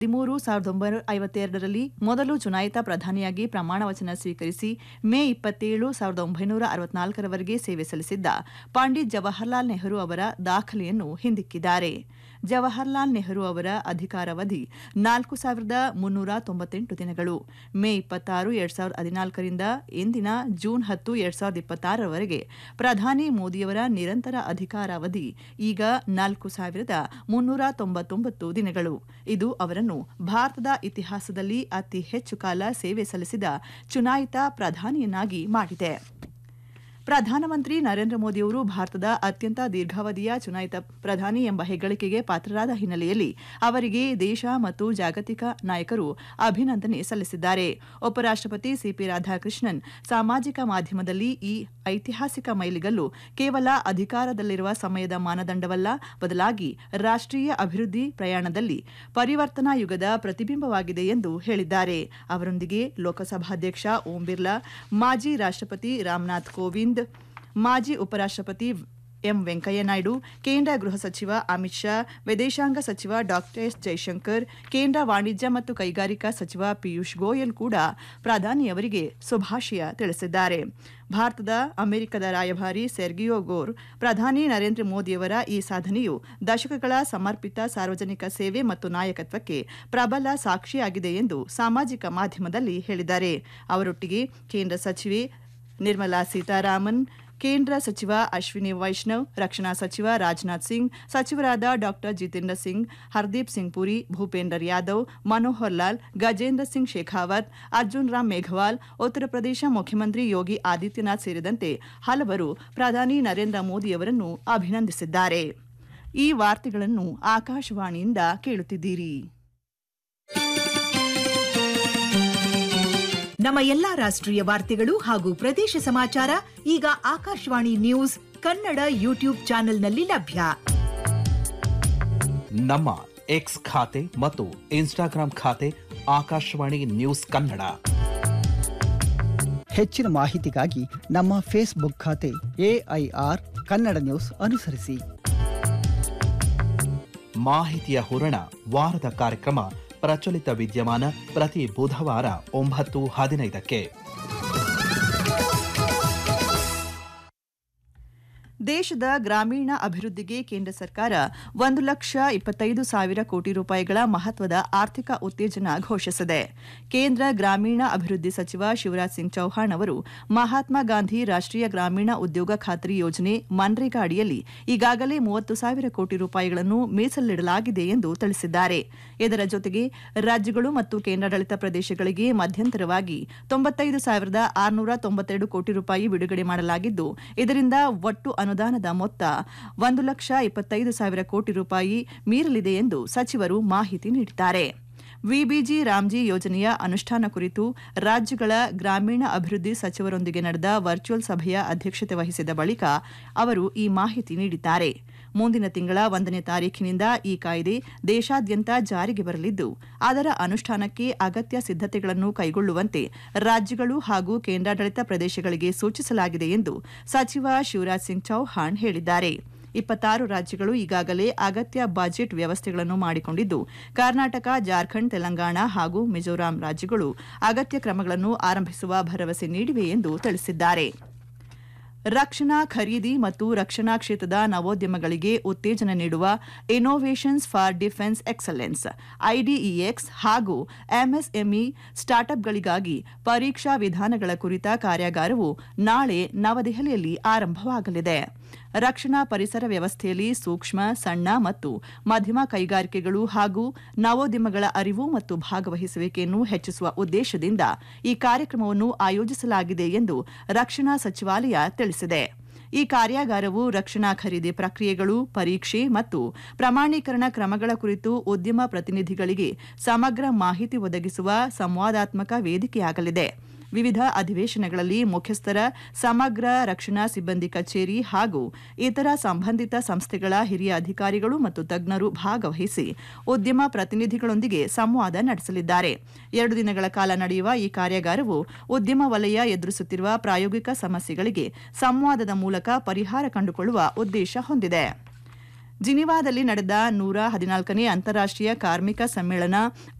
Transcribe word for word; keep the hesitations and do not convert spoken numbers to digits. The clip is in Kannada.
ಹದಿಮೂರು ಸಾವಿರದ ಒಂಬೈನೂರ ಐವತ್ತೆರಡರಲ್ಲಿ ಮೊದಲು ಚುನಾಯಿತ ಪ್ರಧಾನಿಯಾಗಿ ಪ್ರಮಾಣ ವಚನ ಸ್ವೀಕರಿಸಿ ಮೇ ಇಪ್ಪತ್ತೇಳು ಸಾವಿರದ ಒಂಬೈನೂರ ಅರವತ್ನಾಲ್ಕರವರೆಗೆ ಸೇವೆ ಸಲ್ಲಿಸಿದ್ದ ಪಂಡಿತ್ ಜವಾಹರಲಾಲ್ ನೆಹರು ಅವರ ದಾಖಲೆಯನ್ನು ಹಿಂದಿಕ್ಕಿದ್ದಾರೆ. ಜವಾಹರಲಾಲ್ ನೆಹರು ಅವರ ಅಧಿಕಾರಾವಧಿ ನಾಲ್ಕು ಸಾವಿರದ ಮುನ್ನೂರ ತೊಂಬತ್ತೆಂಟು ದಿನಗಳು. ಮೇ ಇಪ್ಪತ್ತಾರು ಎರಡ್ ಸಾವಿರದ ಹದಿನಾಲ್ಕರಿಂದ ಇಂದಿನ ಜೂನ್ ಹತ್ತು ಎರಡ್ ಸಾವಿರದ ಇಪ್ಪತ್ತಾರರವರೆಗೆ ಪ್ರಧಾನಿ ಮೋದಿಯವರ ನಿರಂತರ ಅಧಿಕಾರಾವಧಿ ಈಗ ನಾಲ್ಕು ಸಾವಿರದ ಮುನ್ನೂರ ತೊಂಬತ್ತೊಂಬತ್ತು ದಿನಗಳು. ಇದು ಅವರನ್ನು ಭಾರತದ ಇತಿಹಾಸದಲ್ಲಿ ಅತಿ ಹೆಚ್ಚು ಕಾಲ ಸೇವೆ ಸಲ್ಲಿಸಿದ ಚುನಾಯಿತ ಪ್ರಧಾನಿಯನ್ನಾಗಿ ಮಾಡಿದೆ. ಪ್ರಧಾನಮಂತ್ರಿ ನರೇಂದ್ರ ಮೋದಿಯವರು ಭಾರತದ ಅತ್ಯಂತ ದೀರ್ಘಾವಧಿಯ ಚುನಾಯಿತ ಪ್ರಧಾನಿ ಎಂಬ ಹೆಗ್ಗಳಿಕೆಗೆ ಪಾತ್ರರಾದ ಹಿನ್ನೆಲೆಯಲ್ಲಿ ಅವರಿಗೆ ದೇಶ ಮತ್ತು ಜಾಗತಿಕ ನಾಯಕರು ಅಭಿನಂದನೆ ಸಲ್ಲಿಸಿದ್ದಾರೆ. ಉಪರಾಷ್ಟಪತಿ ಸಿಪಿ ರಾಧಾಕೃಷ್ಣನ್ ಸಾಮಾಜಿಕ ಮಾಧ್ಯಮದಲ್ಲಿ ಈ ಐತಿಹಾಸಿಕ ಮೈಲಿಗಲ್ಲು ಕೇವಲ ಅಧಿಕಾರದಲ್ಲಿರುವ ಸಮಯದ ಮಾನದಂಡವಲ್ಲ, ಬದಲಾಗಿ ರಾಷ್ಟ್ರೀಯ ಅಭಿವೃದ್ಧಿ ಪ್ರಯಾಣದಲ್ಲಿ ಪರಿವರ್ತನಾ ಯುಗದ ಪ್ರತಿಬಿಂಬವಾಗಿದೆ ಎಂದು ಹೇಳಿದ್ದಾರೆ. ಅವರೊಂದಿಗೆ ಲೋಕಸಭಾಧ್ಯಕ್ಷ ಓಂ ಬಿರ್ಲಾ, ಮಾಜಿ ರಾಷ್ಟಪತಿ ರಾಮನಾಥ್ ಕೋವಿಂದ್, ಮಾಜಿ ಉಪರಾಷ್ಟಪತಿ ಎಂ ವೆಂಕಯ್ಯ ನಾಯ್ಡು, ಕೇಂದ್ರ ಗೃಹ ಸಚಿವ ಅಮಿತ್ ಶಾ, ವಿದೇಶಾಂಗ ಸಚಿವ ಡಾ ಎಸ್ ಜೈಶಂಕರ್, ಕೇಂದ್ರ ವಾಣಿಜ್ಯ ಮತ್ತು ಕೈಗಾರಿಕಾ ಸಚಿವ ಪಿಯೂಷ್ ಗೋಯಲ್ ಕೂಡ ಪ್ರಧಾನಿಯವರಿಗೆ ಶುಭಾಶಯ ತಿಳಿಸಿದ್ದಾರೆ. ಭಾರತದ ಅಮೆರಿಕದ ರಾಯಭಾರಿ ಸೆರ್ಗಿಯೋ ಗೋರ್ ಪ್ರಧಾನಿ ನರೇಂದ್ರ ಮೋದಿಯವರ ಈ ಸಾಧನೆಯು ದಶಕಗಳ ಸಮರ್ಪಿತ ಸಾರ್ವಜನಿಕ ಸೇವೆ ಮತ್ತು ನಾಯಕತ್ವಕ್ಕೆ ಪ್ರಬಲ ಸಾಕ್ಷಿಯಾಗಿದೆ ಎಂದು ಸಾಮಾಜಿಕ ಮಾಧ್ಯಮದಲ್ಲಿ ಹೇಳಿದ್ದಾರೆ. ಅವರೊಟ್ಟಿಗೆ ಕೇಂದ್ರ ಸಚಿವೆ ನಿರ್ಮಲಾ ಸೀತಾರಾಮನ್, ಕೇಂದ್ರ ಸಚಿವ ಅಶ್ವಿನಿ ವೈಷ್ಣವ್, ರಕ್ಷಣಾ ಸಚಿವ ರಾಜನಾಥ್ ಸಿಂಗ್, ಸಚಿವರಾದ ಡಾ ಜಿತೇಂದ್ರ ಸಿಂಗ್, ಹರ್ದೀಪ್ ಸಿಂಗ್ ಪುರಿ, ಭೂಪೇಂದರ್ ಯಾದವ್, ಮನೋಹರ್ ಲಾಲ್, ಗಜೇಂದ್ರ ಸಿಂಗ್ ಶೇಖಾವತ್, ಅರ್ಜುನ್ ರಾಮ್ ಮೇಘವಾಲ್, ಉತ್ತರ ಪ್ರದೇಶ ಮುಖ್ಯಮಂತ್ರಿ ಯೋಗಿ ಆದಿತ್ಯನಾಥ್ ಸೇರಿದಂತೆ ಹಲವರು ಪ್ರಧಾನಿ ನರೇಂದ್ರ ಮೋದಿಯವರನ್ನು ಅಭಿನಂದಿಸಿದ್ದಾರೆ. ಈ ವಾರ್ತೆಗಳನ್ನು ಆಕಾಶವಾಣಿಯಿಂದ ಕೇಳುತ್ತಿದ್ದೀರಿ. ನಮ್ಮ ಎಲ್ಲಾ ರಾಷ್ಟ್ರೀಯ ವಾರ್ತೆಗಳು ಹಾಗೂ ಪ್ರದೇಶ ಸಮಾಚಾರ ಈಗ ಆಕಾಶವಾಣಿ ನ್ಯೂಸ್ ಕನ್ನಡ ಯೂಟ್ಯೂಬ್ ಚಾನೆಲ್ನಲ್ಲಿ ಲಭ್ಯ. ನಮ್ಮ ಎಕ್ಸ್ ಖಾತೆ ಮತ್ತು ಇನ್ಸ್ಟಾಗ್ರಾಂ ಖಾತೆ ಆಕಾಶವಾಣಿ ನ್ಯೂಸ್ ಕನ್ನಡ. ಹೆಚ್ಚಿನ ಮಾಹಿತಿಗಾಗಿ ನಮ್ಮ ಫೇಸ್ಬುಕ್ ಖಾತೆ ಎಐಆರ್ ಕನ್ನಡ ನ್ಯೂಸ್ ಅನುಸರಿಸಿ. ಮಾಹಿತಿಯ ಹೂರಣ ವಾರದ ಕಾರ್ಯಕ್ರಮ ಪ್ರಚಲಿತ ವಿದ್ಯಮಾನ ಪ್ರತಿ ಬುಧವಾರ ಒಂಬತ್ತು ಹದಿನೈದಕ್ಕೆ. ದೇಶದ ಗ್ರಾಮೀಣ ಅಭಿವೃದ್ಧಿಗೆ ಕೇಂದ್ರ ಸರ್ಕಾರ ಒಂದು ಲಕ್ಷ ಇಪ್ಪತ್ತೈದು ಸಾವಿರ ಕೋಟಿ ರೂಪಾಯಿಗಳ ಮಹತ್ವದ ಆರ್ಥಿಕ ಉತ್ತೇಜನ ಘೋಷಿಸಿದೆ. ಕೇಂದ್ರ ಗ್ರಾಮೀಣ ಅಭಿವೃದ್ಧಿ ಸಚಿವ ಶಿವರಾಜ್ ಸಿಂಗ್ ಚೌಹಾಣ್ ಅವರು ಮಹಾತ್ಮ ಗಾಂಧಿ ರಾಷ್ಟ್ರೀಯ ಗ್ರಾಮೀಣ ಉದ್ಯೋಗ ಖಾತ್ರಿ ಯೋಜನೆ ಮನ್ರೇಗಾ ಅಡಿಯಲ್ಲಿ ಈಗಾಗಲೇ ಮೂವತ್ತು ಸಾವಿರ ಕೋಟಿ ರೂಪಾಯಿಗಳನ್ನು ಮೀಸಲಿಡಲಾಗಿದೆ ಎಂದು ತಿಳಿಸಿದ್ದಾರೆ. ಇದರ ಜೊತೆಗೆ ರಾಜ್ಯಗಳು ಮತ್ತು ಕೇಂದ್ರಾಡಳಿತ ಪ್ರದೇಶಗಳಿಗೆ ಮಧ್ಯಂತರವಾಗಿ ತೊಂಬತ್ತೈದು ಸಾವಿರದ ಆರುನೂರ ತೊಂಬತ್ತೆರಡು ಕೋಟಿ ರೂಪಾಯಿ ಬಿಡುಗಡೆ ಮಾಡಲಾಗಿದ್ದು, ಇದರಿಂದ ಒಟ್ಟು ಅನುದಾನದ ಮೊತ್ತ ಒಂದು ಲಕ್ಷ ಇಪ್ಪತ್ತೈದು ಸಾವಿರ ಕೋಟಿ ರೂಪಾಯಿ ಮೀರಲಿದೆ ಎಂದು ಸಚಿವರು ಮಾಹಿತಿ ನೀಡಿದ್ದಾರೆ. ವಿಬಿಜಿ ರಾಮ್ಜಿ ಯೋಜನೆಯ ಅನುಷ್ಠಾನ ಕುರಿತು ರಾಜ್ಯಗಳ ಗ್ರಾಮೀಣ ಅಭಿವೃದ್ಧಿ ಸಚಿವರೊಂದಿಗೆ ನಡೆದ ವರ್ಚುವಲ್ ಸಭೆಯ ಅಧ್ಯಕ್ಷತೆ ವಹಿಸಿದ ಬಳಿಕ ಅವರು ಈ ಮಾಹಿತಿ ನೀಡಿದ್ದಾರೆ. ಮುಂದಿನ ತಿಂಗಳ ಒಂದನೇ ತಾರೀಖಿನಿಂದ ಈ ಕಾಯ್ದೆ ದೇಶಾದ್ಯಂತ ಜಾರಿಗೆ ಬರಲಿದ್ದು, ಅದರ ಅನುಷ್ಠಾನಕ್ಕೆ ಅಗತ್ಯ ಸಿದ್ಧತೆಗಳನ್ನು ಕೈಗೊಳ್ಳುವಂತೆ ರಾಜ್ಯಗಳು ಹಾಗೂ ಕೇಂದ್ರಾಡಳಿತ ಪ್ರದೇಶಗಳಿಗೆ ಸೂಚಿಸಲಾಗಿದೆ ಎಂದು ಸಚಿವ ಶಿವರಾಜ್ ಸಿಂಗ್ ಚೌಹಾಣ್ ಹೇಳಿದ್ದಾರೆ. ಇಪ್ಪತ್ತಾರು ರಾಜ್ಯಗಳು ಈಗಾಗಲೇ ಅಗತ್ಯ ಬಜೆಟ್ ವ್ಯವಸ್ಥೆಗಳನ್ನು ಮಾಡಿಕೊಂಡಿದ್ದು, ಕರ್ನಾಟಕ, ಜಾರ್ಖಂಡ್, ತೆಲಂಗಾಣ ಹಾಗೂ ಮಿಜೋರಾಂ ರಾಜ್ಯಗಳು ಅಗತ್ಯ ಕ್ರಮಗಳನ್ನು ಆರಂಭಿಸುವ ಭರವಸೆ ನೀಡಿವೆ ಎಂದು ತಿಳಿಸಿದ್ದಾರೆ. ರಕ್ಷಣಾ ಖರೀದಿ ಮತ್ತು ರಕ್ಷಣಾ ಕ್ಷೇತ್ರದ ನವೋದ್ಯಮಗಳಿಗೆ ಉತ್ತೇಜನ ನೀಡುವ innovations for defence excellence iDEX ಹಾಗೂ ಎಂಎಸ್ಎಂಇ ಸ್ಟಾರ್ಟ್ಅಪ್ಗಳಿಗಾಗಿ ಪರೀಕ್ಷಾ ವಿಧಾನಗಳ ಕುರಿತ ಕಾರ್ಯಾಗಾರವು ನಾಳೆ ನವದೆಹಲಿಯಲ್ಲಿ ಆರಂಭವಾಗಲಿದೆ. ರಕ್ಷಣಾ ಪರಿಸರ ವ್ಯವಸ್ಥೆಯಲ್ಲಿ ಸೂಕ್ಷ್ಮ, ಸಣ್ಣ ಮತ್ತು ಮಧ್ಯಮ ಕೈಗಾರಿಕೆಗಳು ಹಾಗೂ ನವೋದ್ಯಮಗಳ ಅರಿವು ಮತ್ತು ಭಾಗವಹಿಸುವಿಕೆಯನ್ನು ಹೆಚ್ಚಿಸುವ ಉದ್ದೇಶದಿಂದ ಈ ಕಾರ್ಯಕ್ರಮವನ್ನು ಆಯೋಜಿಸಲಾಗಿದೆ ಎಂದು ರಕ್ಷಣಾ ಸಚಿವಾಲಯ ತಿಳಿಸಿದೆ. ಈ ಕಾರ್ಯಾಗಾರವು ರಕ್ಷಣಾ ಖರೀದಿ ಪ್ರಕ್ರಿಯೆಗಳು, ಪರೀಕ್ಷೆ ಮತ್ತು ಪ್ರಮಾಣೀಕರಣ ಕ್ರಮಗಳ ಕುರಿತು ಉದ್ಯಮ ಪ್ರತಿನಿಧಿಗಳಿಗೆ ಸಮಗ್ರ ಮಾಹಿತಿ ಒದಗಿಸುವ ಸಂವಾದಾತ್ಮಕ ವೇದಿಕೆಯಾಗಲಿದೆ. ವಿವಿಧ ಅಧಿವೇಶನಗಳಲ್ಲಿ ಮುಖ್ಯಸ್ಥರ ಸಮಗ್ರ ರಕ್ಷಣಾ ಸಿಬ್ಬಂದಿ ಕಚೇರಿ ಹಾಗೂ ಇತರ ಸಂಬಂಧಿತ ಸಂಸ್ಥೆಗಳ ಹಿರಿಯ ಅಧಿಕಾರಿಗಳು ಮತ್ತು ತಜ್ಞರು ಭಾಗವಹಿಸಿ ಉದ್ಯಮ ಪ್ರತಿನಿಧಿಗಳೊಂದಿಗೆ ಸಂವಾದ ನಡೆಸಲಿದ್ದಾರೆ. ಎರಡು ದಿನಗಳ ಕಾಲ ನಡೆಯುವ ಈ ಕಾರ್ಯಾಗಾರವು ಉದ್ಯಮ ವಲಯ ಎದುರಿಸುತ್ತಿರುವ ಪ್ರಾಯೋಗಿಕ ಸಮಸ್ಯೆಗಳಿಗೆ ಸಂವಾದದ ಮೂಲಕ ಪರಿಹಾರ ಕಂಡುಕೊಳ್ಳುವ ಉದ್ದೇಶ ಹೊಂದಿದೆ. ಜಿನಿವಾದಲ್ಲಿ ನಡೆದ ನೂರ ಹದಿನಾಲ್ಕನೇ ಅಂತಾರಾಷ್ಟ್ರೀಯ ಕಾರ್ಮಿಕ ಸಮ್ಮೇಳನ